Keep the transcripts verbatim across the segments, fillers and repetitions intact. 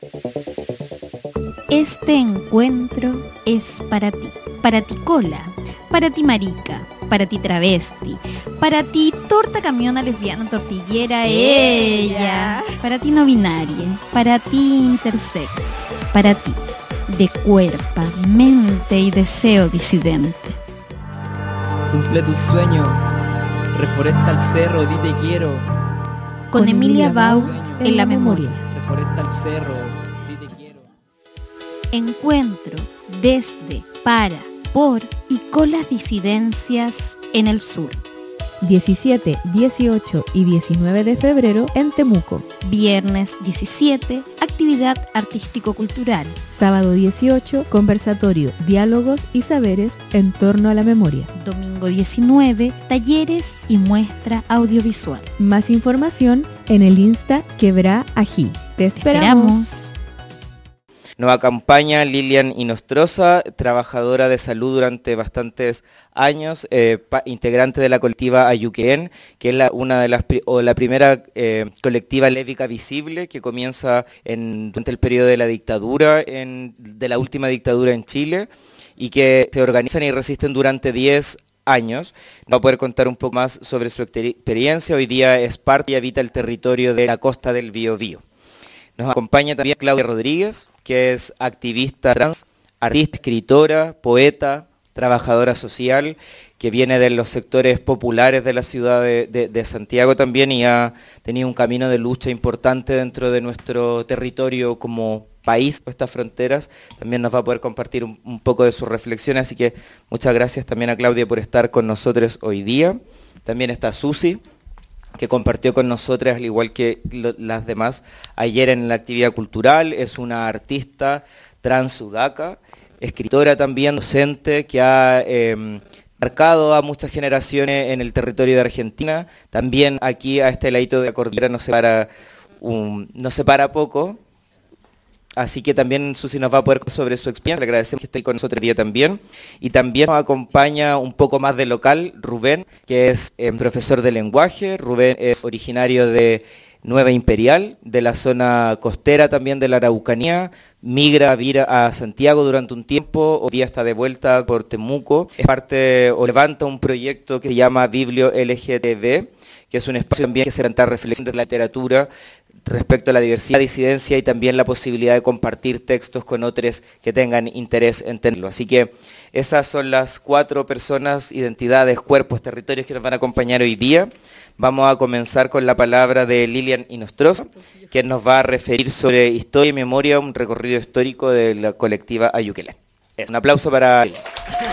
Este encuentro es para ti, para ti cola, para ti marica, para ti travesti, para ti torta camiona lesbiana tortillera ella, para ti no binaria, para ti intersex, para ti de cuerpo, mente y deseo disidente. Cumple tu sueño, reforesta el cerro, di te quiero. Con Emilia Bau en la memoria. Reforesta el cerro, di te quiero. Encuentro desde, para, por y con las disidencias en el sur. diecisiete, dieciocho y diecinueve de febrero en Temuco. Viernes diecisiete, actividad artístico-cultural. Sábado dieciocho, conversatorio, diálogos y saberes en torno a la memoria. Domingo diecinueve, talleres y muestra audiovisual. Más información en el Insta Quebrá Ají. Te esperamos. Esperamos. Nos acompaña Lilian Inostroza, trabajadora de salud durante bastantes años, eh, pa, integrante de la colectiva Ayuquén, que es la, una de las o la primera eh, colectiva lésbica visible que comienza en, durante el periodo de la dictadura, en, de la última dictadura en Chile, y que se organizan y resisten durante diez años. Nos va a poder contar un poco más sobre su experiencia. Hoy día es parte y habita el territorio de la costa del Biobío. Nos acompaña también Claudia Rodríguez, que es activista trans, artista, escritora, poeta, trabajadora social, que viene de los sectores populares de la ciudad de, de, de Santiago también y ha tenido un camino de lucha importante dentro de nuestro territorio como país, estas fronteras. También nos va a poder compartir un, un poco de sus reflexiones, así que muchas gracias también a Claudia por estar con nosotros hoy día. También está Susi, que compartió con nosotras, al igual que lo, las demás, ayer en la actividad cultural. Es una artista trans sudaca, escritora también, docente, que ha eh, marcado a muchas generaciones en el territorio de Argentina. También aquí a este ladito de la cordillera nos separa, un, nos separa poco. Así que también Susi nos va a poder contar sobre su experiencia. Le agradecemos que esté con nosotros el día también. Y también nos acompaña un poco más de local Rubén, que es eh, profesor de lenguaje. Rubén es originario de Nueva Imperial, de la zona costera también de la Araucanía. Migra a, vir a Santiago durante un tiempo, hoy día está de vuelta por Temuco. Es parte o levanta un proyecto que se llama Biblio L G T B, que es un espacio también que se levanta reflexión de la literatura respecto a la diversidad, disidencia y también la posibilidad de compartir textos con otros que tengan interés en tenerlo. Así que esas son las cuatro personas, identidades, cuerpos, territorios que nos van a acompañar hoy día. Vamos a comenzar con la palabra de Lilian Inostroza, que nos va a referir sobre historia y memoria, un recorrido histórico de la colectiva Ayuquén. Un aplauso para Lilian.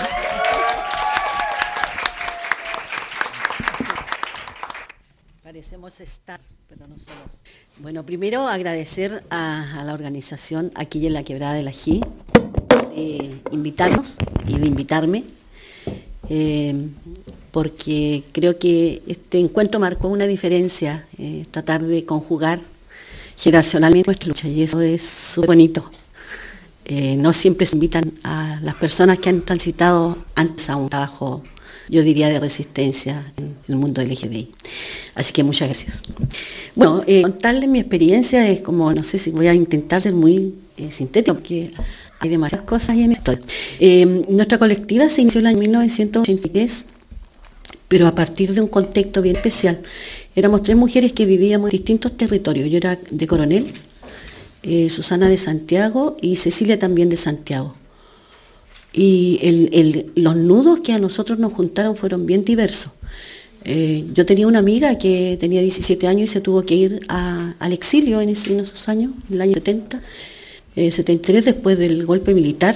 Parecemos estar, pero no somos. Bueno, primero agradecer a, a la organización aquí en la Quebrada del Ají de invitarnos y de invitarme, eh, porque creo que este encuentro marcó una diferencia, eh, tratar de conjugar generacionalmente nuestra lucha, y eso es súper bonito. Eh, no siempre se invitan a las personas que han transitado antes a un trabajo, yo diría, de resistencia en el mundo L G B T. Así que muchas gracias. Bueno, eh, contarles mi experiencia es como, no sé si voy a intentar ser muy eh, sintética, porque hay demasiadas cosas ahí en esto. Eh, nuestra colectiva se inició en el año mil novecientos ochenta y tres, pero a partir de un contexto bien especial. Éramos tres mujeres que vivíamos en distintos territorios. Yo era de Coronel, eh, Susana de Santiago y Cecilia también de Santiago. Y el, el, los nudos que a nosotros nos juntaron fueron bien diversos. Eh, yo tenía una amiga que tenía diecisiete años y se tuvo que ir a, al exilio en, ese, en esos años, en el año setenta, eh, setenta y tres, después del golpe militar.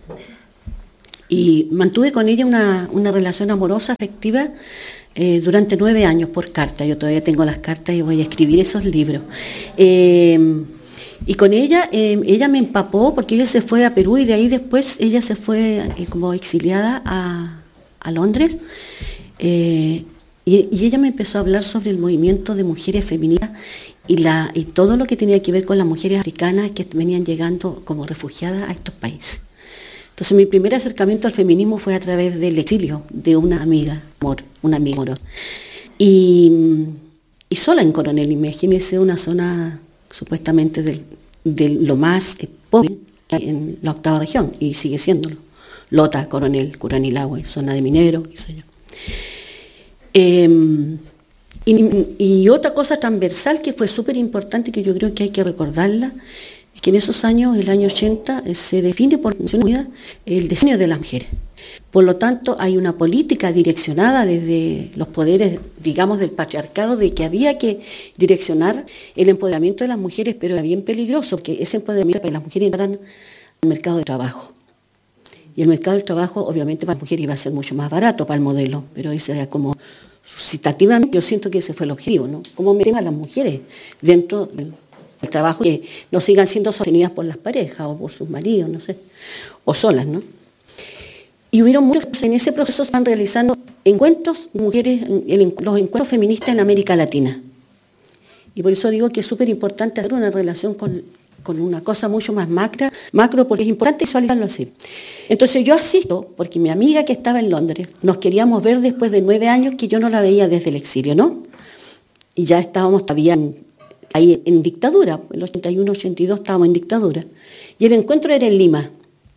Y mantuve con ella una, una relación amorosa, afectiva, eh, durante nueve años por carta. Yo todavía tengo las cartas y voy a escribir esos libros. Eh, Y con ella, eh, ella me empapó porque ella se fue a Perú y de ahí después ella se fue eh, como exiliada a, a Londres. Eh, y, y ella me empezó a hablar sobre el movimiento de mujeres feministas y, la, y todo lo que tenía que ver con las mujeres africanas que venían llegando como refugiadas a estos países. Entonces mi primer acercamiento al feminismo fue a través del exilio de una amiga, amor, una amiga amorosa. Y, y sola en Coronel, imagínense una zona supuestamente del, de lo más eh, pobre que hay en la octava región, y sigue siéndolo. Lota, Coronel, Curanilahue, zona de minero, qué sé yo. Eh, y, y otra cosa transversal que fue súper importante, que yo creo que hay que recordarla, es que en esos años, el año ochenta, eh, se define por Naciones Unidas el diseño de las mujeres. Por lo tanto, hay una política direccionada desde los poderes, digamos, del patriarcado, de que había que direccionar el empoderamiento de las mujeres, pero era bien peligroso, porque ese empoderamiento para que las mujeres entraran al mercado de trabajo. Y el mercado del trabajo, obviamente, para las mujeres iba a ser mucho más barato para el modelo, pero eso era como suscitativamente, yo siento que ese fue el objetivo, ¿no? ¿Cómo metemos a las mujeres dentro del, del trabajo, que no sigan siendo sostenidas por las parejas o por sus maridos, no sé, o solas, ¿no? Y hubieron muchos, en ese proceso se están realizando encuentros mujeres, los encuentros feministas en América Latina. Y por eso digo que es súper importante hacer una relación con, con una cosa mucho más macro, macro, porque es importante visualizarlo así. Entonces yo asisto, porque mi amiga que estaba en Londres, nos queríamos ver después de nueve años que yo no la veía desde el exilio, ¿no? Y ya estábamos todavía en, ahí en dictadura, en el ochenta y uno, ochenta y dos estábamos en dictadura. Y el encuentro era en Lima.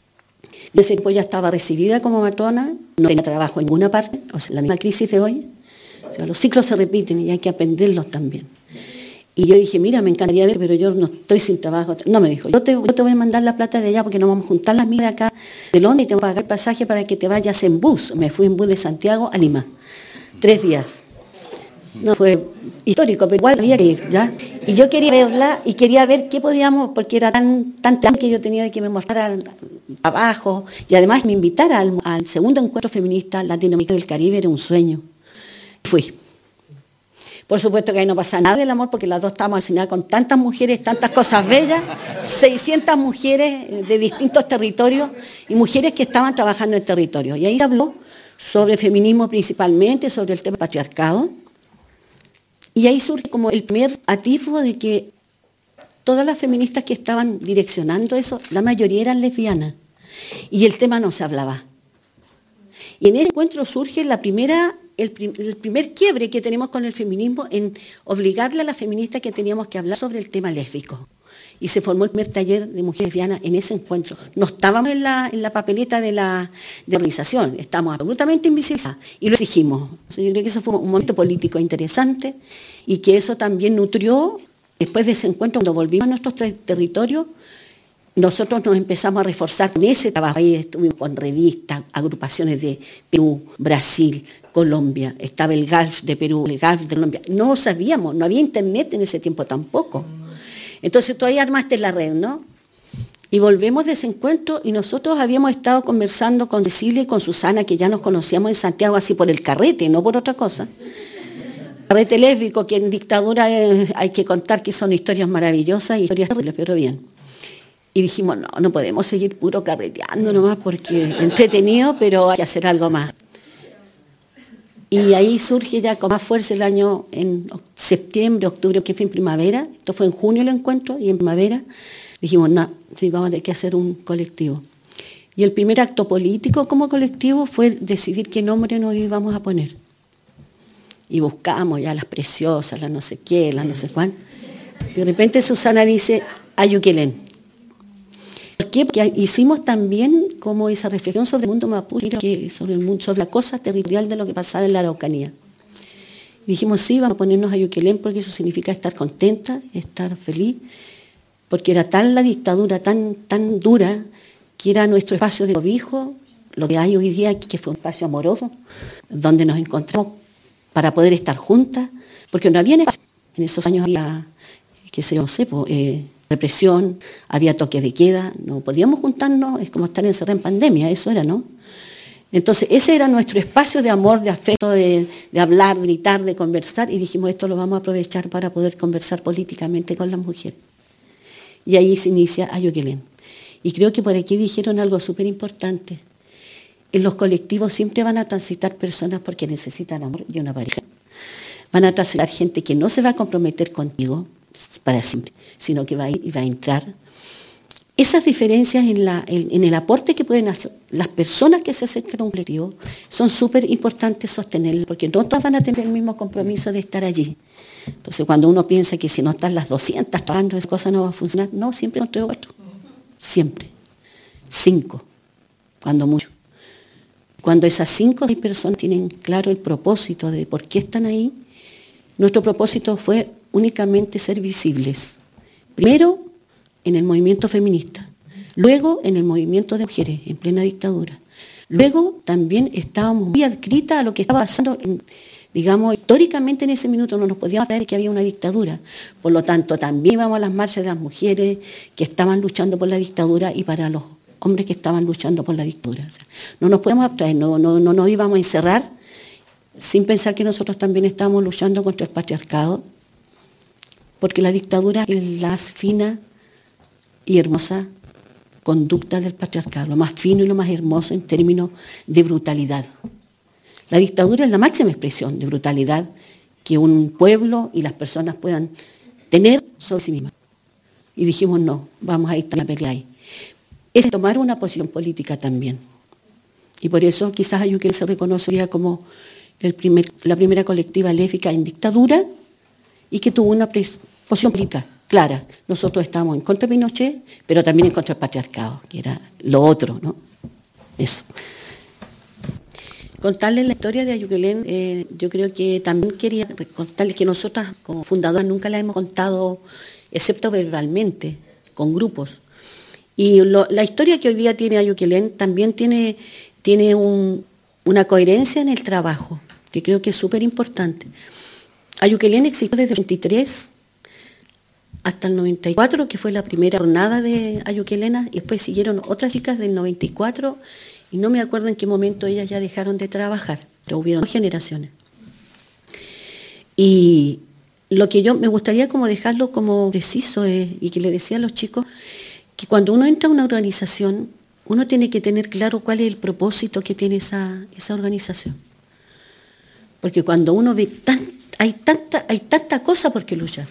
En ese tiempo ya estaba recibida como matrona, no tenía trabajo en ninguna parte, o sea, la misma crisis de hoy. O sea, los ciclos se repiten y hay que aprenderlos también. Y yo dije, mira, me encantaría ver, pero yo no estoy sin trabajo. No, me dijo, yo te, yo te voy a mandar la plata de allá porque nos vamos a juntar las migas de acá de Londres y te voy a pagar el pasaje para que te vayas en bus. Me fui en bus de Santiago a Lima. Tres días. No fue histórico, pero igual había que ir, ¿ya? Y yo quería verla y quería ver qué podíamos, porque era tan tan, tan que yo tenía que me mostrara abajo, y además me invitara al, al segundo encuentro feminista latinoamericano del Caribe, era un sueño. Fui. Por supuesto que ahí no pasa nada del amor, porque las dos estábamos enseñadas con tantas mujeres, tantas cosas bellas, seiscientas mujeres de distintos territorios y mujeres que estaban trabajando en territorio. Y ahí se habló sobre feminismo principalmente, sobre el tema del patriarcado. Y ahí surge como el primer atisbo de que todas las feministas que estaban direccionando eso, la mayoría eran lesbianas. Y el tema no se hablaba. Y en ese encuentro surge la primera, el, prim, el primer quiebre que tenemos con el feminismo en obligarle a las feministas que teníamos que hablar sobre el tema lésbico. Y se formó el primer taller de mujeres lesbianas en ese encuentro. No estábamos en la, en la papeleta de la, de la organización, estábamos absolutamente invisibles y lo exigimos. O sea, yo creo que eso fue un momento político interesante y que eso también nutrió, después de ese encuentro, cuando volvimos a nuestros ter territorios, nosotros nos empezamos a reforzar con ese trabajo. Ahí estuvimos con revistas, agrupaciones de Perú, Brasil, Colombia, estaba el Gulf de Perú, el Gulf de Colombia. No sabíamos, no había internet en ese tiempo tampoco. Entonces tú ahí armaste la red, ¿no? Y volvemos de ese encuentro y nosotros habíamos estado conversando con Cecilia y con Susana, que ya nos conocíamos en Santiago así por el carrete, no por otra cosa. Carrete lésbico, que en dictadura eh, hay que contar que son historias maravillosas y historias terribles, pero bien. Y dijimos, no, no podemos seguir puro carreteando nomás porque entretenido, pero hay que hacer algo más. Y ahí surge ya con más fuerza el año en septiembre, octubre, que fue en primavera. Esto fue en junio el encuentro y en primavera dijimos, no, sí, vamos a tener que hacer un colectivo. Y el primer acto político como colectivo fue decidir qué nombre nos íbamos a poner. Y buscamos ya las preciosas, las no sé qué, las no sé cuál. Y de repente Susana dice, Ayuquelén. ¿Por qué? Porque hicimos también como esa reflexión sobre el mundo mapuche, sobre, el mundo, sobre la cosa territorial de lo que pasaba en la Araucanía. Y dijimos, sí, vamos a ponernos Ayuquelén porque eso significa estar contenta, estar feliz, porque era tan la dictadura, tan, tan dura, que era nuestro espacio de cobijo, lo que hay hoy día aquí, que fue un espacio amoroso, donde nos encontramos para poder estar juntas, porque no había espacio. En esos años había, qué sé yo, no sé, pues, eh, represión, había toque de queda, no podíamos juntarnos, es como estar encerrados en pandemia, eso era, ¿no? Entonces, ese era nuestro espacio de amor, de afecto, de, de hablar, gritar, de conversar, y dijimos, esto lo vamos a aprovechar para poder conversar políticamente con las mujeres. Y ahí se inicia Ayuquelén. Y creo que por aquí dijeron algo súper importante. En los colectivos siempre van a transitar personas porque necesitan amor y una pareja. Van a transitar gente que no se va a comprometer contigo para siempre, sino que va a ir y va a entrar. Esas diferencias en, la, en, en el aporte que pueden hacer las personas que se acercan a un colectivo son súper importantes sostenerlas, porque no todas van a tener el mismo compromiso de estar allí. Entonces, cuando uno piensa que si no están las doscientas trabajando, esa cosa no va a funcionar, no, siempre son tres o cuatro. Siempre. Cinco, cuando mucho. Cuando esas cinco o seis personas tienen claro el propósito de por qué están ahí, nuestro propósito fue únicamente ser visibles. Primero, en el movimiento feminista. Luego, en el movimiento de mujeres, en plena dictadura. Luego, también estábamos muy adscritas a lo que estaba pasando, en, digamos, históricamente en ese minuto no nos podíamos creer que había una dictadura. Por lo tanto, también íbamos a las marchas de las mujeres que estaban luchando por la dictadura y para los hombres que estaban luchando por la dictadura. O sea, no nos podíamos abstraer, no, no, no nos íbamos a encerrar sin pensar que nosotros también estábamos luchando contra el patriarcado, porque la dictadura es la más fina y hermosa conducta del patriarcado, lo más fino y lo más hermoso en términos de brutalidad. La dictadura es la máxima expresión de brutalidad que un pueblo y las personas puedan tener sobre sí mismas. Y dijimos, no, vamos a ir a la pelea ahí. Es tomar una posición política también. Y por eso quizás Ayuquén se reconocería como el primer, la primera colectiva léfica en dictadura y que tuvo una posición política clara. Nosotros estábamos en contra de Pinochet, pero también en contra del patriarcado, que era lo otro, ¿no? Eso. Contarles la historia de Ayuquén, eh, yo creo que también quería contarles que nosotras como fundadoras nunca la hemos contado, excepto verbalmente, con grupos. Y lo, la historia que hoy día tiene Ayuquén también tiene, tiene un, una coherencia en el trabajo, que creo que es súper importante. Ayuquén existió desde el veintitrés hasta el noventa y cuatro, que fue la primera jornada de Ayuquelenas, y después siguieron otras chicas del noventa y cuatro, y no me acuerdo en qué momento ellas ya dejaron de trabajar, pero hubieron dos generaciones. Y lo que yo me gustaría como dejarlo como preciso es, y que le decía a los chicos, que cuando uno entra a una organización, uno tiene que tener claro cuál es el propósito que tiene esa, esa organización. Porque cuando uno ve, tan, hay, tanta, hay tanta cosa por qué luchar,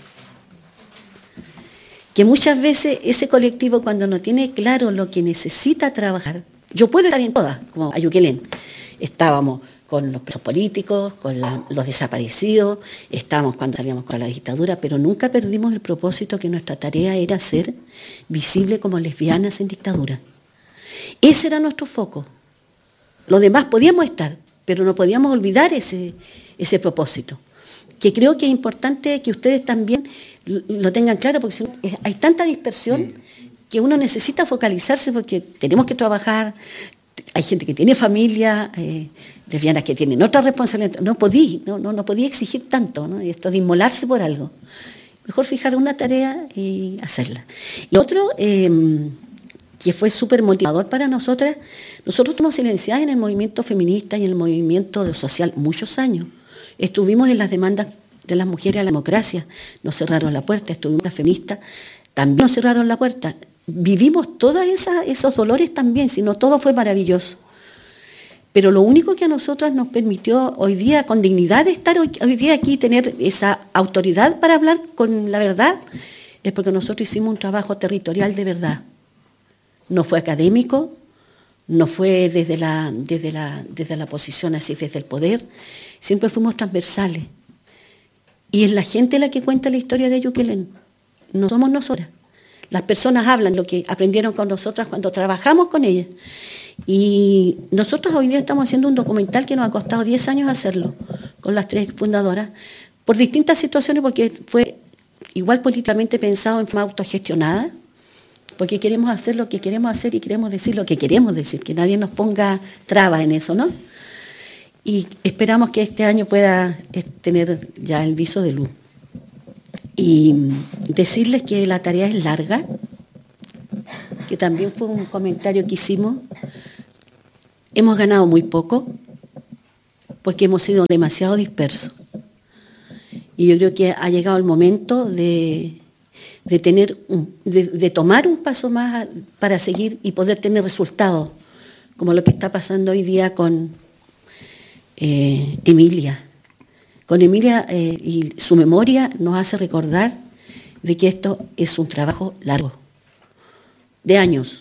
que muchas veces ese colectivo cuando no tiene claro lo que necesita trabajar, yo puedo estar en todas, como Ayuquén, estábamos con los presos políticos, con la, los desaparecidos, estábamos cuando salíamos con la dictadura, pero nunca perdimos el propósito que nuestra tarea era ser visible como lesbianas en dictadura. Ese era nuestro foco. Lo demás podíamos estar, pero no podíamos olvidar ese, ese propósito, que creo que es importante que ustedes también lo tengan claro, porque hay tanta dispersión que uno necesita focalizarse porque tenemos que trabajar. Hay gente que tiene familia, eh, lesbianas que tienen otra responsabilidad. No podía, no, no, no podía exigir tanto, ¿no? Y esto de inmolarse por algo. Mejor fijar una tarea y hacerla. Y otro, eh, que fue súper motivador para nosotras, nosotros estuvimos silenciadas en el movimiento feminista y en el movimiento social muchos años. Estuvimos en las demandas de las mujeres a la democracia, nos cerraron la puerta, estuvimos las feministas, también nos cerraron la puerta. Vivimos todos esos dolores también, sino todo fue maravilloso. Pero lo único que a nosotras nos permitió hoy día, con dignidad, de estar hoy, hoy día aquí, tener esa autoridad para hablar con la verdad, es porque nosotros hicimos un trabajo territorial de verdad. No fue académico, no fue desde la, desde la, desde la posición así, desde el poder, siempre fuimos transversales. Y es la gente la que cuenta la historia de Ayuquén, no somos nosotras. Las personas hablan lo que aprendieron con nosotras cuando trabajamos con ellas. Y nosotros hoy día estamos haciendo un documental que nos ha costado diez años hacerlo, con las tres fundadoras, por distintas situaciones, porque fue igual políticamente pensado en forma autogestionada, porque queremos hacer lo que queremos hacer y queremos decir lo que queremos decir, que nadie nos ponga trabas en eso, ¿no? Y esperamos que este año pueda tener ya el viso de luz. Y decirles que la tarea es larga, que también fue un comentario que hicimos. Hemos ganado muy poco, porque hemos sido demasiado dispersos. Y yo creo que ha llegado el momento de, de, tener un, de, de tomar un paso más para seguir y poder tener resultados, como lo que está pasando hoy día con eh, Emilia. Con Emilia eh, y su memoria nos hace recordar de que esto es un trabajo largo, de años.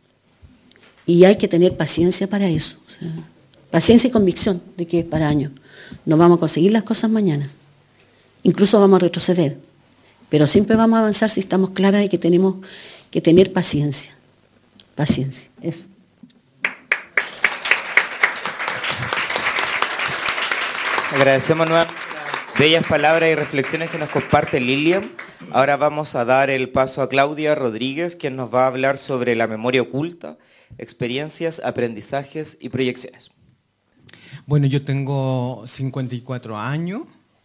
Y hay que tener paciencia para eso. O sea, paciencia y convicción de que es para años. No vamos a conseguir las cosas mañana. incluso vamos a retroceder, pero siempre vamos a avanzar si estamos claras y que tenemos que tener paciencia. Paciencia, eso. Agradecemos nuevamente las bellas palabras y reflexiones que nos comparte Lilian. Ahora vamos a dar el paso a Claudia Rodríguez, quien nos va a hablar sobre la memoria oculta, experiencias, aprendizajes y proyecciones. Bueno, yo tengo cincuenta y cuatro años,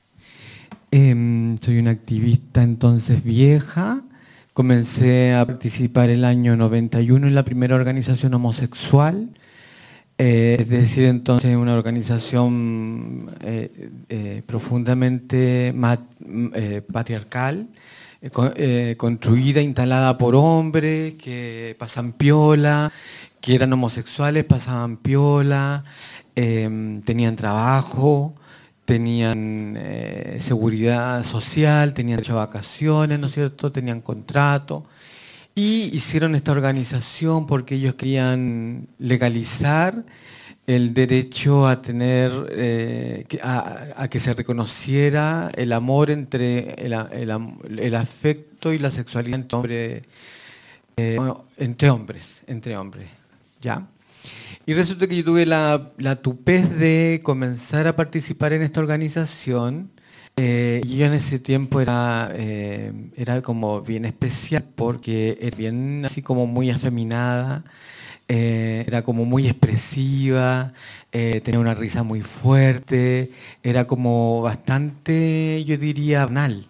eh, soy una activista entonces vieja. Comencé a participar el año noventa y uno en la primera organización homosexual, eh, es decir, entonces una organización eh, eh, profundamente mat, eh, patriarcal, eh, con, eh, construida, instalada por hombres que pasan piola, que eran homosexuales, pasaban piola, eh, tenían trabajo, tenían eh, seguridad social, tenían derecho a vacaciones, ¿no es cierto?, tenían contrato, y hicieron esta organización porque ellos querían legalizar el derecho a tener, eh, a, a que se reconociera el amor entre, el, el, el afecto y la sexualidad entre, hombre, eh, entre hombres, entre hombres, ¿ya? Y resulta que yo tuve la, la tupez de comenzar a participar en esta organización. Eh, y yo en ese tiempo era, eh, era como bien especial porque era bien así como muy afeminada, eh, era como muy expresiva, eh, tenía una risa muy fuerte, era como bastante, yo diría, banal.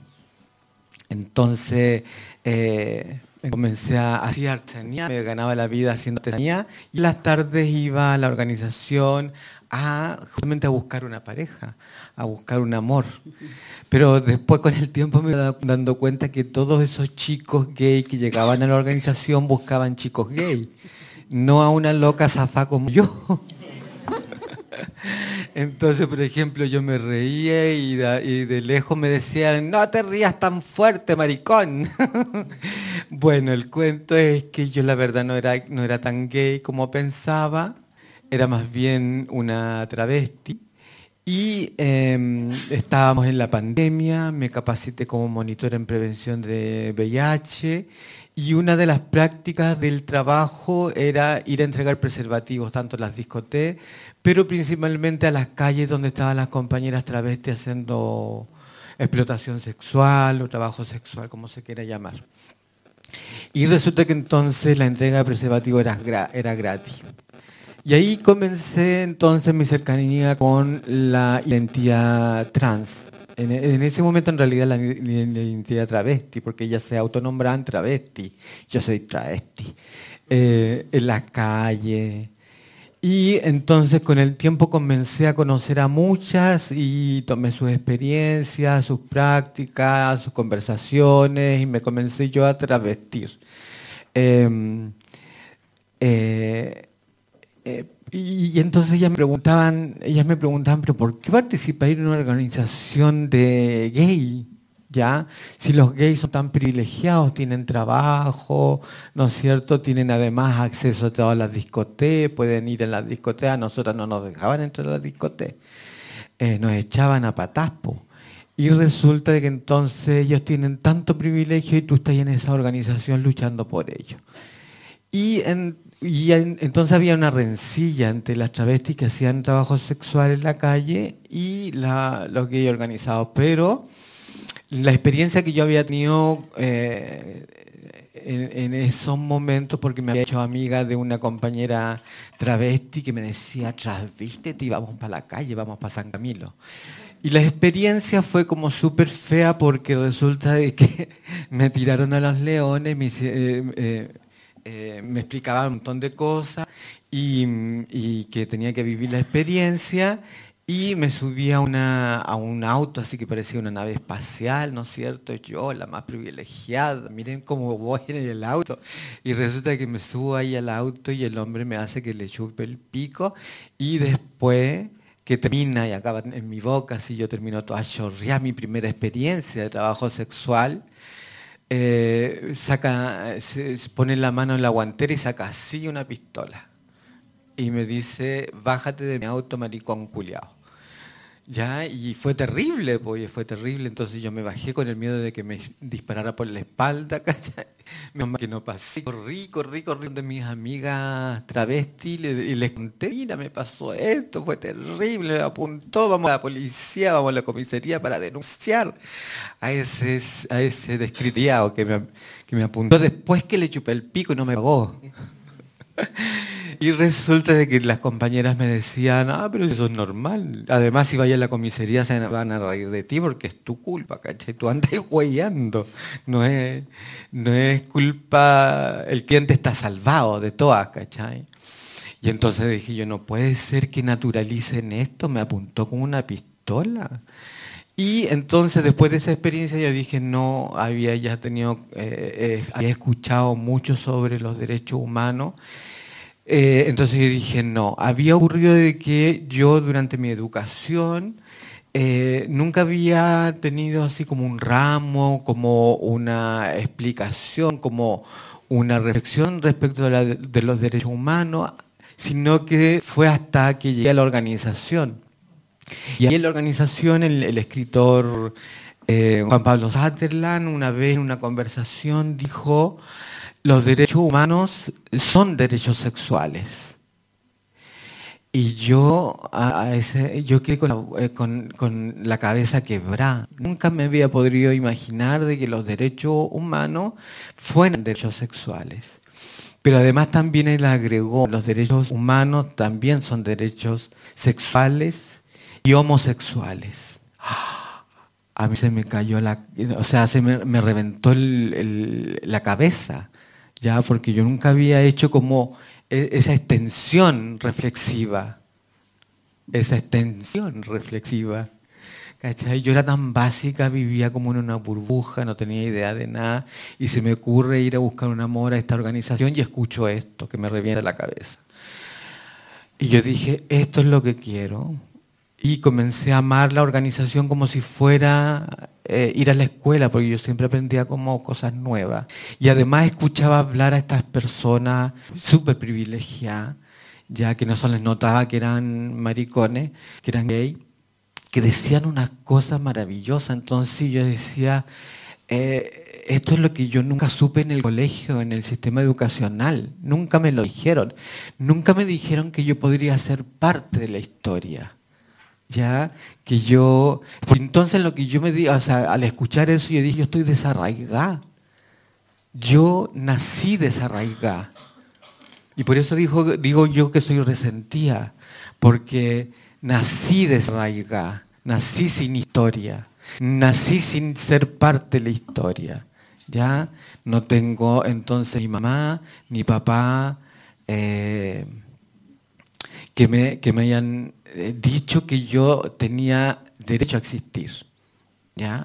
Entonces, eh, comencé a hacer artesanía, me ganaba la vida haciendo artesanía y en las tardes iba a la organización a justamente a buscar una pareja, a buscar un amor. Pero después con el tiempo me iba dando cuenta que todos esos chicos gay que llegaban a la organización buscaban chicos gay, no a una loca zafá como yo. Entonces, por ejemplo, yo me reía y de, y de lejos me decían, no te rías tan fuerte, maricón. Bueno, el cuento es que yo la verdad no era, no era tan gay como pensaba, era más bien una travesti. Y eh, estábamos en la pandemia, me capacité como monitor en prevención de V I H y una de las prácticas del trabajo era ir a entregar preservativos, tanto en las discotecas, pero principalmente a las calles donde estaban las compañeras travestis haciendo explotación sexual o trabajo sexual, como se quiera llamar. Y resulta que entonces la entrega de preservativos era, era gratis. Y ahí comencé entonces mi cercanía con la identidad trans. En, en ese momento en realidad la, la identidad travesti, porque ellas se autonombraban travesti. Yo soy travesti. Eh, en la calle. Y entonces con el tiempo comencé a conocer a muchas y tomé sus experiencias, sus prácticas, sus conversaciones y me comencé yo a travestir. Eh, eh, eh, y, y entonces ellas me preguntaban, ellas me preguntaban, pero ¿por qué participáis en una organización de gay? ¿Ya? Si los gays son tan privilegiados, tienen trabajo, ¿no es cierto? Tienen además acceso a todas las discotecas, pueden ir en las discotecas, a nosotras no nos dejaban entrar a las discotecas, eh, nos echaban a pataspo. Y resulta de que entonces ellos tienen tanto privilegio y tú estás en esa organización luchando por ello. Y, en, y en, entonces había una rencilla entre las travestis que hacían trabajo sexual en la calle y la, los gays organizados, pero la experiencia que yo había tenido eh, en, en esos momentos, porque me había hecho amiga de una compañera travesti que me decía, trasvístete y vamos para la calle, vamos para San Camilo. Y la experiencia fue como súper fea porque resulta de que me tiraron a los leones, me, eh, eh, eh, me explicaban un montón de cosas y, y que tenía que vivir la experiencia. Y me subí a, una, a un auto así que parecía una nave espacial, ¿no es cierto? Yo, la más privilegiada, miren cómo voy en el auto. Y resulta que me subo ahí al auto y el hombre me hace que le chupe el pico. Y después que termina y acaba en mi boca, así yo termino toda chorreada, mi primera experiencia de trabajo sexual. Eh, saca, se, se pone la mano en la guantera y saca así una pistola. Y me dice, bájate de mi auto, maricón culiao. Ya, y fue terrible, pues, fue terrible. Entonces yo me bajé con el miedo de que me disparara por la espalda, ¿cachai? Mi mamá que no pasé. Corrí, corrí, corrí donde mis amigas travestis y le- y les conté, mira, me pasó esto, fue terrible, me apuntó, vamos a la policía, vamos a la comisaría para denunciar a ese, a ese descritiado que me, que me apuntó después que le chupé el pico y no me pagó. Y resulta de que las compañeras me decían, ah, pero eso es normal. Además, si vayas a la comisaría se van a reír de ti porque es tu culpa, ¿cachai? Tú andas huellando. No es, no es culpa, el cliente está salvado de todas, ¿cachai? Y entonces dije yo, no puede ser que naturalicen esto, me apuntó con una pistola. Y entonces después de esa experiencia yo dije, no, había ya tenido, eh, eh, había escuchado mucho sobre los derechos humanos. Eh, entonces yo dije, no, había ocurrido de que yo durante mi educación eh, nunca había tenido así como un ramo, como una explicación, como una reflexión respecto de, la- de los derechos humanos, sino que fue hasta que llegué a la organización. Y ahí en la organización el, el escritor eh, Juan Pablo Sutherland una vez en una conversación dijo, los derechos humanos son derechos sexuales. Y yo, a, a ese, yo quedé con la, eh, con, con la cabeza quebrada. Nunca me había podido imaginar de que los derechos humanos fueran derechos sexuales. Pero además también él agregó, los derechos humanos también son derechos sexuales y homosexuales. A mí se me cayó la, o sea, se me, me reventó el- el- la cabeza, ya, porque yo nunca había hecho como e- esa extensión reflexiva, esa extensión reflexiva. ¿Cachai? Yo era tan básica, vivía como en una burbuja, no tenía idea de nada, y se me ocurre ir a buscar un amor a esta organización y escucho esto que me revienta la cabeza. Y yo dije, esto es lo que quiero. Y comencé a amar la organización como si fuera eh, ir a la escuela, porque yo siempre aprendía como cosas nuevas. Y además escuchaba hablar a estas personas súper privilegiadas, ya que no se les notaba que eran maricones, que eran gay, que decían unas cosas maravillosas. Entonces yo decía, eh, esto es lo que yo nunca supe en el colegio, en el sistema educacional. Nunca me lo dijeron. Nunca me dijeron que yo podría ser parte de la historia. Ya, que yo, pues entonces lo que yo me di, o sea, al escuchar eso yo dije, yo estoy desarraigada. Yo nací desarraigada. Y por eso digo, digo yo que soy resentida, porque nací desarraigada, nací sin historia, nací sin ser parte de la historia. Ya, no tengo entonces ni mamá, ni papá, eh, que me, que me hayan eh, dicho que yo tenía derecho a existir. ¿Ya?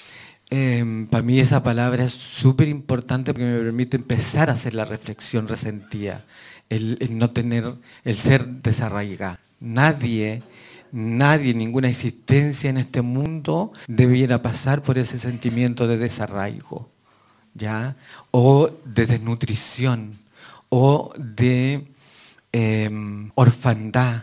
Eh, para mí esa palabra es súper importante porque me permite empezar a hacer la reflexión resentida, el, el no tener, el ser desarraigada. Nadie, nadie, ninguna existencia en este mundo debiera pasar por ese sentimiento de desarraigo, ¿ya? O de desnutrición, o de eh, orfandad,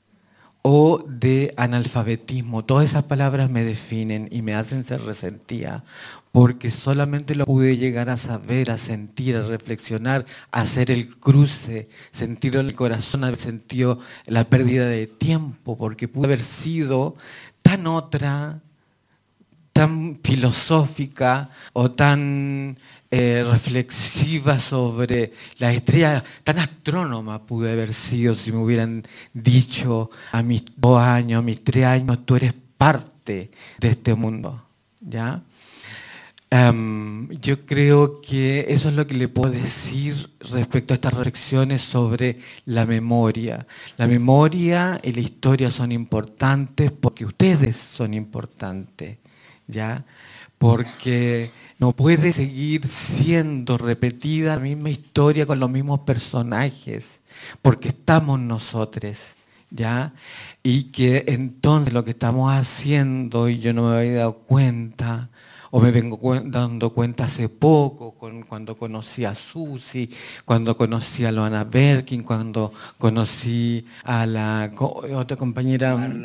o de analfabetismo. Todas esas palabras me definen y me hacen ser resentida, porque solamente lo pude llegar a saber, a sentir, a reflexionar, a hacer el cruce, sentirlo en el corazón, haber sentido la pérdida de tiempo, porque pude haber sido tan otra, tan filosófica o tan eh, reflexiva sobre la estrella, tan astrónoma pude haber sido si me hubieran dicho a mis dos años, a mis tres años, tú eres parte de este mundo, ¿ya? Um, yo creo que eso es lo que le puedo decir respecto a estas reflexiones sobre la memoria. La memoria y la historia son importantes porque ustedes son importantes, ¿ya? Porque no puede seguir siendo repetida la misma historia con los mismos personajes, porque estamos nosotros, ¿ya? Y que entonces lo que estamos haciendo, y yo no me había dado cuenta, o me vengo dando cuenta hace poco, con, cuando conocí a Susi, cuando conocí a Loana Berkin, cuando conocí a la co- otra compañera, Marlene.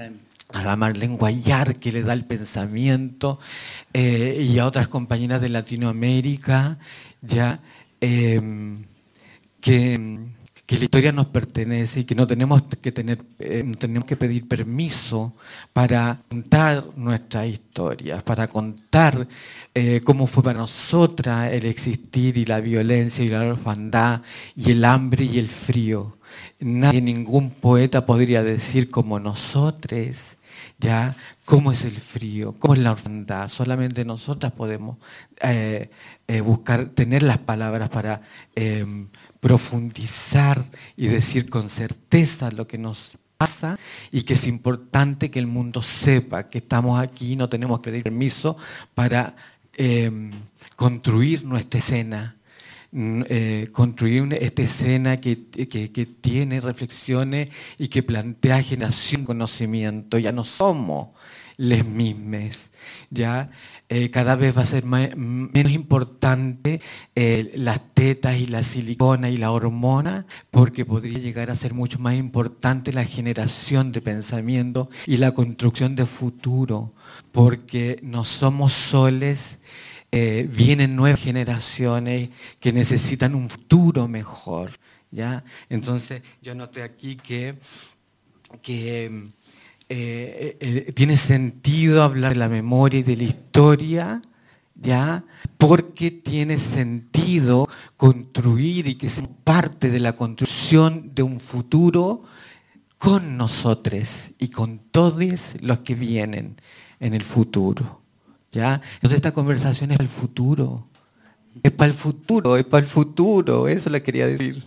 a la Marlene Guayar, que le da el pensamiento, eh, y a otras compañeras de Latinoamérica, ya, eh, que, que la historia nos pertenece y que no tenemos que tener, eh, tenemos que pedir permiso para contar nuestras historias, para contar eh, cómo fue para nosotras el existir y la violencia y la orfandad y el hambre y el frío. Nadie, ningún poeta podría decir como nosotros, ya, cómo es el frío, cómo es la orfandad. Solamente nosotras podemos eh, eh, buscar, tener las palabras para eh, profundizar y decir con certeza lo que nos pasa, y que es importante que el mundo sepa que estamos aquí, no tenemos que pedir permiso para eh, construir nuestra escena. Eh, construir una, esta escena que, que, que tiene reflexiones y que plantea generación de conocimiento. Ya no somos les mismes, ya eh, cada vez va a ser más, menos importante eh, las tetas y la silicona y la hormona, porque podría llegar a ser mucho más importante la generación de pensamiento y la construcción de futuro, porque no somos soles. Eh, vienen nuevas generaciones que necesitan un futuro mejor, ¿ya? Entonces, yo noté aquí que, que eh, eh, tiene sentido hablar de la memoria y de la historia, ¿ya? Porque tiene sentido construir y que sea parte de la construcción de un futuro con nosotros y con todos los que vienen en el futuro. ¿Ya? Entonces esta conversación es para el futuro, es para el futuro, es para el futuro, eso le quería decir.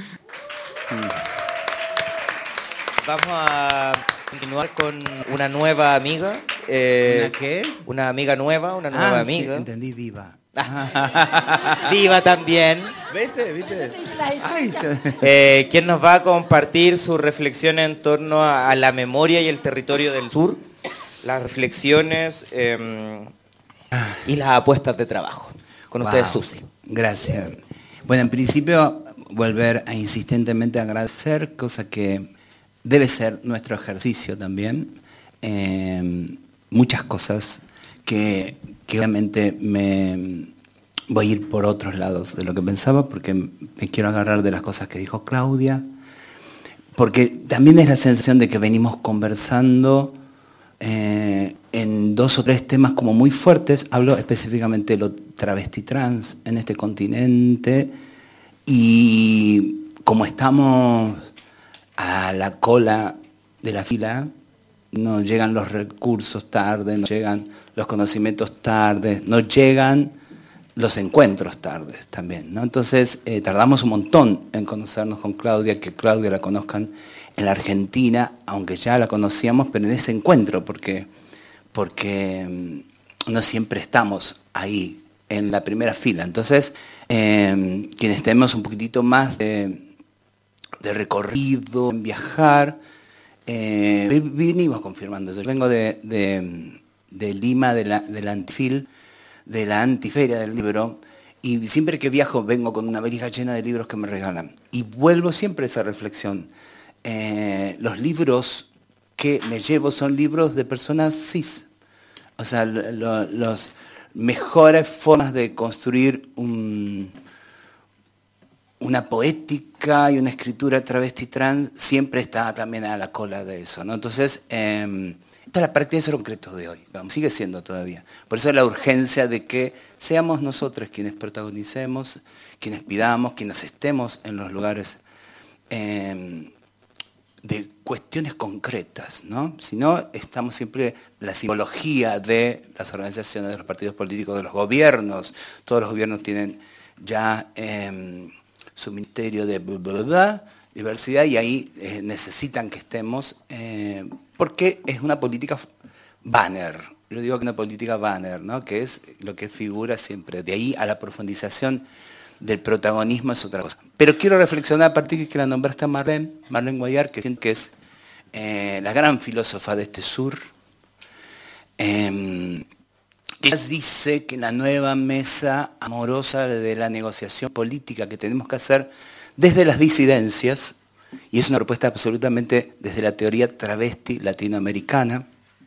Vamos a continuar con una nueva amiga. Eh, ¿Una qué? Una amiga nueva, una nueva ah, amiga. Sí, entendí, viva. Viva también. ¿Viste? ¿Viste? Ay, eh, quien nos va a compartir su reflexión en torno a, a la memoria y el territorio del sur, las reflexiones eh, y las apuestas de trabajo. Con wow. ustedes, Susi. Gracias. Bueno, en principio, volver a insistentemente agradecer, cosa que debe ser nuestro ejercicio también. Eh, muchas cosas que, que obviamente me voy a ir por otros lados de lo que pensaba, porque me quiero agarrar de las cosas que dijo Claudia, porque también es la sensación de que venimos conversando Eh, en dos o tres temas como muy fuertes. Hablo específicamente de lo travesti trans en este continente, y como estamos a la cola de la fila, no llegan los recursos tarde, no llegan los conocimientos tarde, no llegan los encuentros tardes también, ¿no? Entonces eh, tardamos un montón en conocernos con Claudia, que Claudia la conozcan en la Argentina, aunque ya la conocíamos, pero en ese encuentro, porque, porque no siempre estamos ahí en la primera fila. Entonces, eh, quienes tenemos un poquitito más de, de recorrido, en viajar, eh, vinimos confirmando eso. Yo vengo de, de, de Lima, de la, de la Antifil, de la Antiferia del Libro, y siempre que viajo vengo con una valija llena de libros que me regalan. Y vuelvo siempre a esa reflexión. Eh, los libros que me llevo son libros de personas cis. O sea, lo, los mejores formas de construir un, una poética y una escritura travesti trans siempre está también a la cola de eso, ¿no? Entonces, eh, esta es la práctica de eso concreto de hoy, vamos, sigue siendo todavía. Por eso la urgencia de que seamos nosotros quienes protagonicemos, quienes pidamos, quienes estemos en los lugares eh, de cuestiones concretas, ¿no? Si no, estamos siempre la simbología de las organizaciones, de los partidos políticos, de los gobiernos. Todos los gobiernos tienen ya eh, su ministerio de bla, bla, bla, diversidad, y ahí eh, necesitan que estemos, eh, porque es una política banner. Yo digo que una política banner, ¿no? Que es lo que figura siempre. De ahí a la profundización del protagonismo es otra cosa. Pero quiero reflexionar a partir de que la nombraste a Marlene, Marlene Guayar, que siento que es eh, la gran filósofa de este sur. Eh, ella dice que la nueva mesa amorosa de la negociación política que tenemos que hacer desde las disidencias y es una propuesta absolutamente desde la teoría travesti latinoamericana,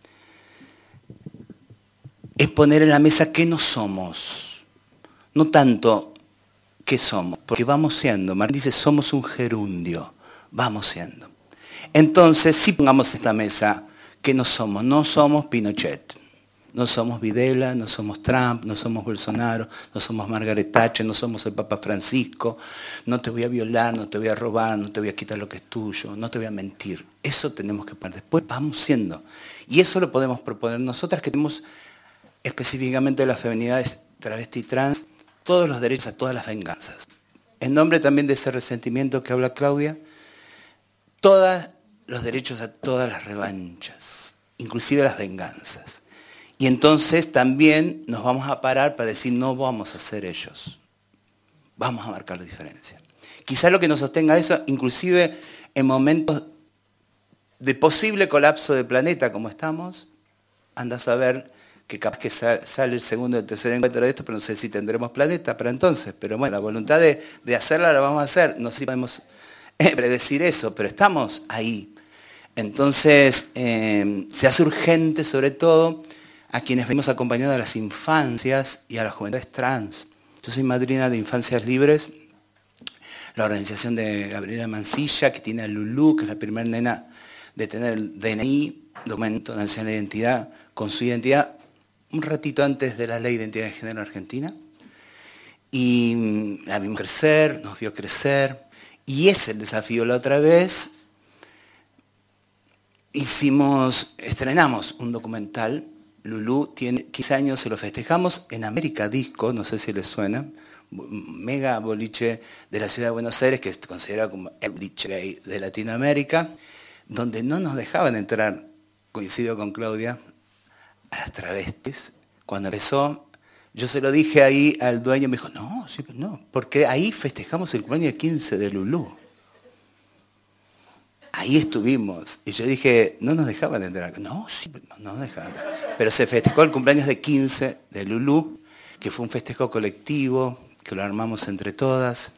es poner en la mesa qué no somos, no tanto qué somos, porque vamos siendo. Martín dice, somos un gerundio, vamos siendo. Entonces, si pongamos esta mesa, ¿qué no somos? No somos Pinochet, no somos Videla, no somos Trump, no somos Bolsonaro, no somos Margaret Thatcher, no somos el Papa Francisco, no te voy a violar, no te voy a robar, no te voy a quitar lo que es tuyo, no te voy a mentir. Eso tenemos que poner. Después vamos siendo. Y eso lo podemos proponer nosotras, que tenemos específicamente las feminidades travesti y trans, todos los derechos a todas las venganzas. En nombre también de ese resentimiento que habla Claudia, todos los derechos a todas las revanchas, inclusive las venganzas. Y entonces también nos vamos a parar para decir, no vamos a ser ellos. Vamos a marcar la diferencia. Quizá lo que nos sostenga eso, inclusive en momentos de posible colapso del planeta como estamos, anda a saber que capaz que sale el segundo y el tercer encuentro de esto, pero no sé si tendremos planeta para entonces. Pero bueno, la voluntad de, de hacerla la vamos a hacer. No sé si podemos eh, predecir eso, pero estamos ahí. Entonces, eh, se hace urgente sobre todo a quienes venimos acompañando a las infancias y a las juventudes trans. Yo soy madrina de Infancias Libres, la organización de Gabriela Mancilla, que tiene a Lulú, que es la primera nena de tener el D N I, Documento Nacional de Identidad, con su identidad, un ratito antes de la Ley de Identidad de Género Argentina. Y la vimos crecer, nos vio crecer, y ese es el desafío. La otra vez hicimos, estrenamos un documental. Lulú tiene quince años, se lo festejamos en América Disco, no sé si les suena, mega boliche de la ciudad de Buenos Aires, que es considerado como el boliche gay de Latinoamérica, donde no nos dejaban entrar, coincido con Claudia, a las travestis. Cuando empezó, yo se lo dije ahí al dueño, me dijo, no, sí, no, porque ahí festejamos el cumpleaños quince de Lulú. Ahí estuvimos. Y yo dije, no nos dejaban entrar. No, sí, no, no nos dejaban entrar. Pero se festejó el cumpleaños de quince de Lulú, que fue un festejo colectivo, que lo armamos entre todas.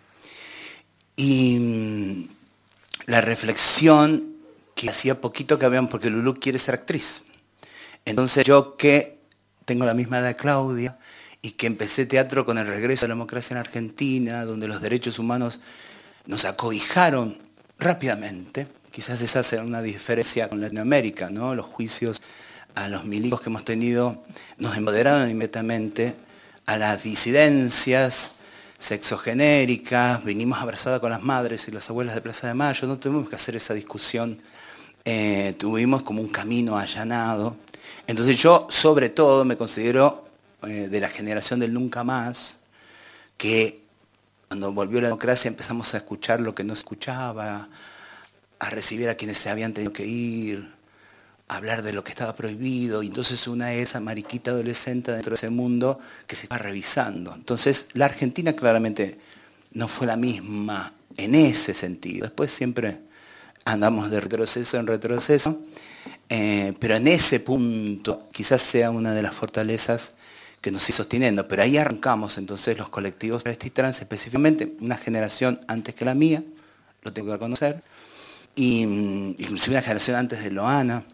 Y la reflexión que hacía poquito que habíamos, porque Lulú quiere ser actriz. Entonces yo que tengo la misma edad de Claudia y que empecé teatro con el regreso a la democracia en Argentina, donde los derechos humanos nos acobijaron rápidamente, quizás esa sea una diferencia con Latinoamérica, ¿no? Los juicios a los milicos que hemos tenido nos empoderaron inmediatamente a las disidencias sexogenéricas, vinimos abrazadas con las madres y las abuelas de Plaza de Mayo, no tuvimos que hacer esa discusión, eh, tuvimos como un camino allanado. Entonces yo, sobre todo, me considero eh, de la generación del nunca más, que cuando volvió la democracia empezamos a escuchar lo que no se escuchaba, a recibir a quienes se habían tenido que ir, a hablar de lo que estaba prohibido, y entonces una es esa mariquita adolescente dentro de ese mundo que se está revisando. Entonces la Argentina claramente no fue la misma en ese sentido. Después siempre andamos de retroceso en retroceso. Eh, pero en ese punto quizás sea una de las fortalezas que nos sigue sosteniendo. Pero ahí arrancamos entonces los colectivos travesti trans, específicamente una generación antes que la mía, lo tengo que reconocer, y inclusive una generación antes de Loana,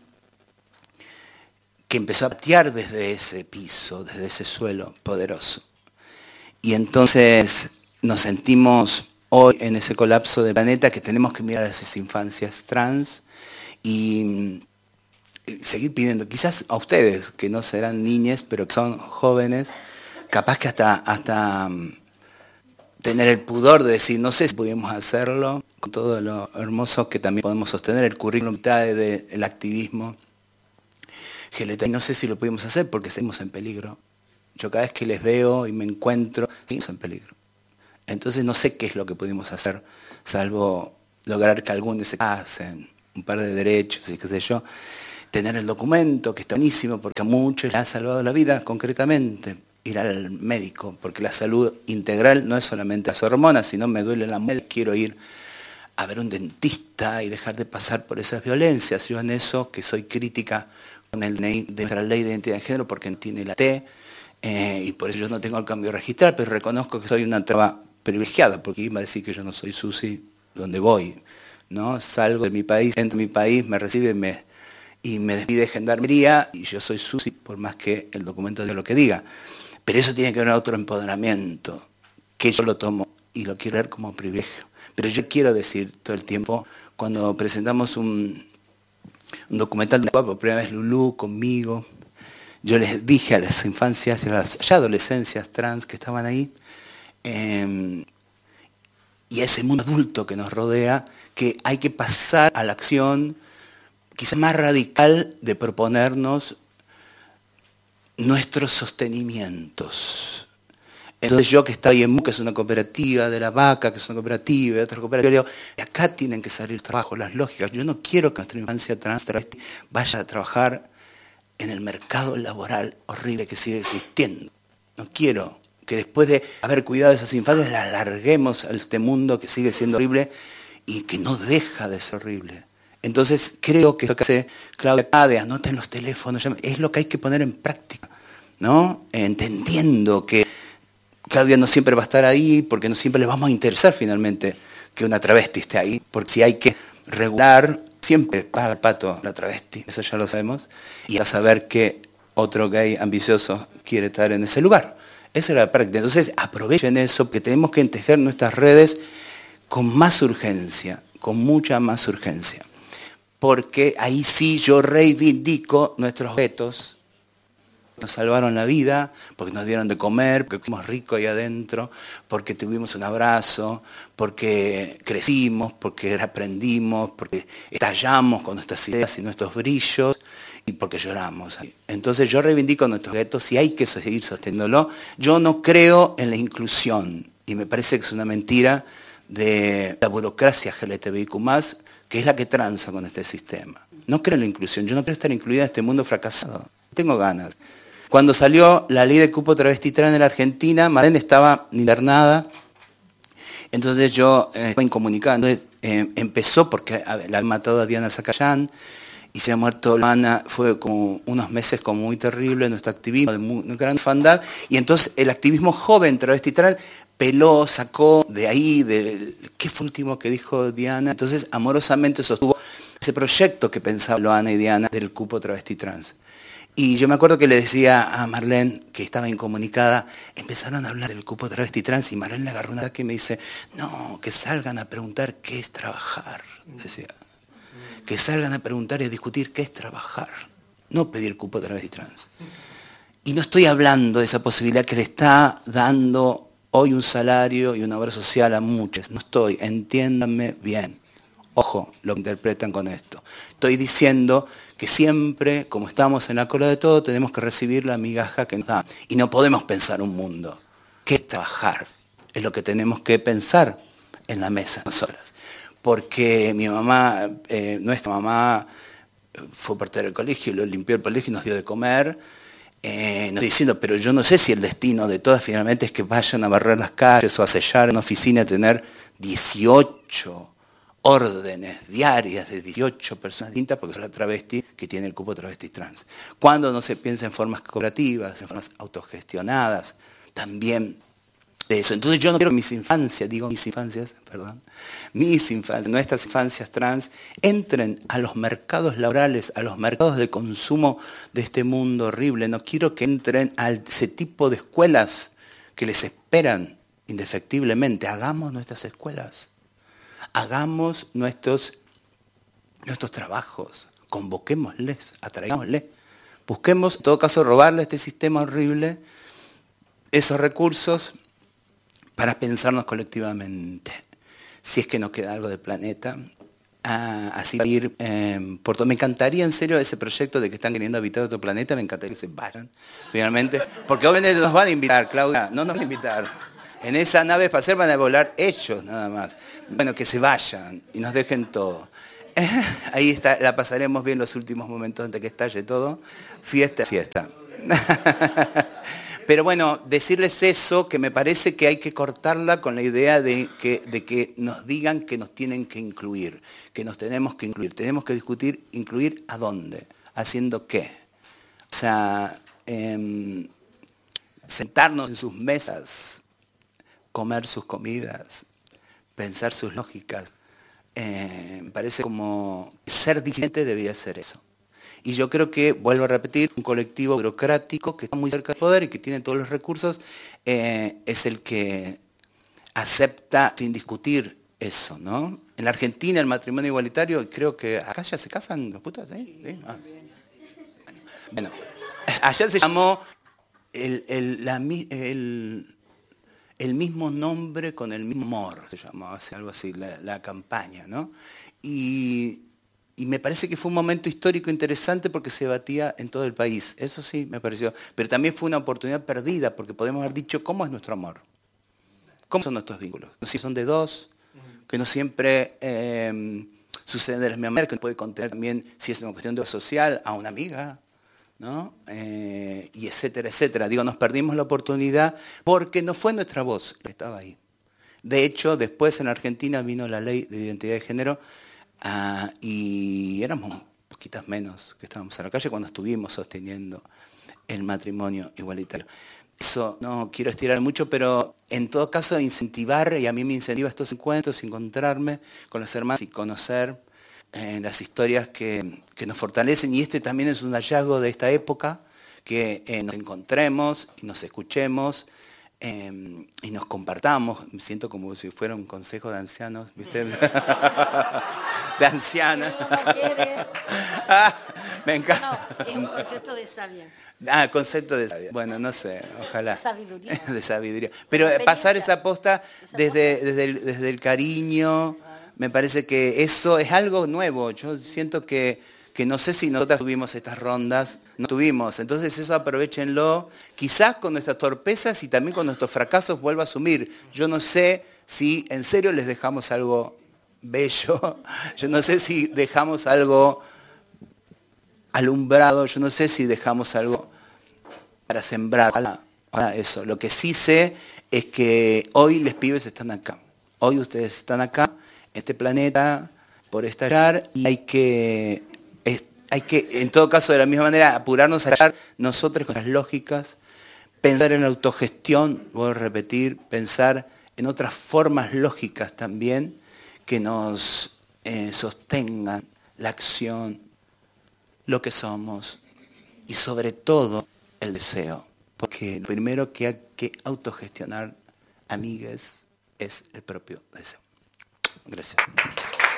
que empezó a patear desde ese piso, desde ese suelo poderoso. Y entonces nos sentimos hoy en ese colapso del planeta que tenemos que mirar a esas infancias trans y seguir pidiendo, quizás a ustedes, que no serán niñas, pero que son jóvenes, capaz que hasta, hasta um, tener el pudor de decir, no sé si pudimos hacerlo, con todo lo hermoso que también podemos sostener, el currículum del de, activismo G L T, no sé si lo pudimos hacer porque seguimos en peligro. Yo cada vez que les veo y me encuentro, seguimos en peligro. Entonces no sé qué es lo que pudimos hacer, salvo lograr que algunos se casen, un par de derechos y qué sé yo, tener el documento, que está buenísimo, porque a muchos les ha salvado la vida, concretamente, ir al médico, porque la salud integral no es solamente las hormonas, sino me duele la muela, quiero ir a ver un dentista y dejar de pasar por esas violencias. Yo en eso, que soy crítica con el D N I de nuestra ley de identidad de género, porque tiene la T, eh, y por eso yo no tengo el cambio registral, pero reconozco que soy una traba privilegiada, porque iba a decir que yo no soy Susi donde voy. ¿no? Salgo de mi país, entro en mi país, me recibe me, y me despide gendarmería y yo soy Susi, por más que el documento diga lo que diga. Pero eso tiene que ver con otro empoderamiento, que yo lo tomo y lo quiero ver como privilegio. Pero yo quiero decir todo el tiempo, cuando presentamos un, un documental de por primera vez Lulú conmigo, yo les dije a las infancias y a las ya adolescencias trans que estaban ahí, eh, y a ese mundo adulto que nos rodea, que hay que pasar a la acción quizá más radical de proponernos nuestros sostenimientos. Entonces yo que estoy en M U, que es una cooperativa, de La Vaca, que es una cooperativa, de otra cooperativa, yo digo, de acá tienen que salir trabajos, las lógicas. Yo no quiero que nuestra infancia trans travesti vaya a trabajar en el mercado laboral horrible que sigue existiendo. No quiero que después de haber cuidado de esas infancias las larguemos a este mundo que sigue siendo horrible y que no deja de ser horrible. Entonces creo que lo que hace Claudia Cade, anoten los teléfonos, es lo que hay que poner en práctica, ¿no? Entendiendo que Claudia no siempre va a estar ahí, porque no siempre le vamos a interesar finalmente que una travesti esté ahí, porque si hay que regular, siempre paga el pato la travesti, eso ya lo sabemos, y a saber que otro gay ambicioso quiere estar en ese lugar. Esa era la práctica. Entonces aprovechen eso, porque tenemos que entejer nuestras redes con más urgencia, con mucha más urgencia. Porque ahí sí yo reivindico nuestros objetos, nos salvaron la vida, porque nos dieron de comer, porque fuimos ricos ahí adentro, porque tuvimos un abrazo, porque crecimos, porque aprendimos, porque estallamos con nuestras ideas y nuestros brillos, y porque lloramos. Entonces yo reivindico nuestros objetos y hay que seguir sosteniéndolo. Yo no creo en la inclusión, y me parece que es una mentira de la burocracia L G T B I Q más, que es la que tranza con este sistema. No creo en la inclusión, yo no quiero estar incluida en este mundo fracasado. Tengo ganas. Cuando salió la ley de cupo travesti trans en la Argentina, Marlene estaba internada, entonces yo eh, estaba incomunicada. Entonces eh, empezó porque a ver, la han matado a Diana Zacayán y se ha muerto Luana, fue como unos meses como muy terrible nuestro activismo, de muy, de gran fandad, y entonces el activismo joven travesti trans peló, sacó de ahí, de, ¿qué fue el último que dijo Diana? Entonces amorosamente sostuvo ese proyecto que pensaba Luana y Diana del cupo travesti trans. Y yo me acuerdo que le decía a Marlene, que estaba incomunicada, empezaron a hablar del cupo travesti trans y Marlene le agarró una ataque y me dice, no, que salgan a preguntar qué es trabajar, decía. Que salgan a preguntar y a discutir qué es trabajar, no pedir cupo travesti trans. Y no estoy hablando de esa posibilidad que le está dando hoy un salario y una obra social a muchos. No estoy, entiéndanme bien. Ojo, lo que interpretan con esto. Estoy diciendo que siempre, como estamos en la cola de todo, tenemos que recibir la migaja que nos da. Y no podemos pensar un mundo. ¿Qué es trabajar? Es lo que tenemos que pensar en la mesa nosotras. Porque mi mamá, eh, nuestra mamá, fue parte del colegio, lo limpió el colegio y nos dio de comer. Eh, no estoy diciendo, pero yo no sé si el destino de todas finalmente es que vayan a barrer las calles o a sellar una oficina y tener dieciocho órdenes diarias de dieciocho personas distintas, porque es la travesti que tiene el cupo travesti trans. Cuando no se piensa en formas cooperativas, en formas autogestionadas, también de eso. Entonces yo no quiero que mis infancias, digo mis infancias, perdón, mis infancias, nuestras infancias trans, entren a los mercados laborales, a los mercados de consumo de este mundo horrible. No quiero que entren a ese tipo de escuelas que les esperan indefectiblemente. Hagamos nuestras escuelas. Hagamos nuestros, nuestros trabajos, convoquémosles, atraigámosles, busquemos, en todo caso, robarle a este sistema horrible esos recursos para pensarnos colectivamente. Si es que nos queda algo del planeta, ah, así va a ir eh, por todo. Me encantaría, en serio, ese proyecto de que están queriendo habitar otro planeta, me encantaría que se vayan, finalmente, porque obviamente nos van a invitar, Claudia, no nos van a invitar. En esa nave espacial van a volar ellos nada más. Bueno, que se vayan y nos dejen todo. Ahí está, la pasaremos bien los últimos momentos antes que estalle todo. Fiesta, fiesta. Pero bueno, decirles eso, que me parece que hay que cortarla con la idea de que, de que nos digan que nos tienen que incluir, que nos tenemos que incluir. Tenemos que discutir, incluir a dónde, haciendo qué. O sea, eh, sentarnos en sus mesas, comer sus comidas, pensar sus lógicas, eh, me parece como ser disidente debería ser eso. Y yo creo que, vuelvo a repetir, un colectivo burocrático que está muy cerca del poder y que tiene todos los recursos, eh, es el que acepta sin discutir eso, ¿no? En la Argentina el matrimonio igualitario, creo que acá ya se casan los putas, ¿eh? ¿Sí? Ah. Bueno, allá se llamó el, el, la, el, el mismo nombre con el mismo amor, se llamó así, algo así, la, la campaña, ¿no? Y, y me parece que fue un momento histórico interesante porque se debatía en todo el país, eso sí me pareció, pero también fue una oportunidad perdida porque podemos haber dicho cómo es nuestro amor, cómo son nuestros vínculos, si son de dos, que no siempre eh, sucede de la misma manera, que puede contener también, si es una cuestión de social, a una amiga, ¿no? Eh, y etcétera, etcétera. Digo, nos perdimos la oportunidad porque no fue nuestra voz, estaba ahí. De hecho, después en Argentina vino la ley de identidad de género uh, y éramos poquitas menos que estábamos en la calle cuando estuvimos sosteniendo el matrimonio igualitario. Eso no quiero estirar mucho, pero en todo caso incentivar, y a mí me incentiva estos encuentros, encontrarme con las hermanas y conocer eh, las historias que, que nos fortalecen. Y este también es un hallazgo de esta época, que eh, nos encontremos y nos escuchemos eh, y nos compartamos. Me siento como si fuera un consejo de ancianos, ¿viste? De ancianas. Ah, me encanta. No, es un concepto de sabia. Ah, concepto de sabia. Bueno, no sé, ojalá. De sabiduría. De sabiduría. Pero pasar esa posta desde, desde, el, desde el cariño, me parece que eso es algo nuevo. Yo siento que, que no sé si nosotras tuvimos estas rondas, no tuvimos. Entonces eso aprovechenlo, quizás con nuestras torpezas y también con nuestros fracasos vuelvo a asumir. Yo no sé si en serio les dejamos algo bello, yo no sé si dejamos algo alumbrado, yo no sé si dejamos algo para sembrar. Para eso. Lo que sí sé es que hoy los pibes están acá. Hoy ustedes están acá, en este planeta, por estallar, y hay que, es, hay que, en todo caso, de la misma manera, apurarnos a estar nosotros con las lógicas, pensar en la autogestión, voy a repetir, pensar en otras formas lógicas también que nos eh, sostengan la acción, lo que somos y sobre todo el deseo. Porque lo primero que hay que autogestionar, amigues, es el propio deseo. Gracias.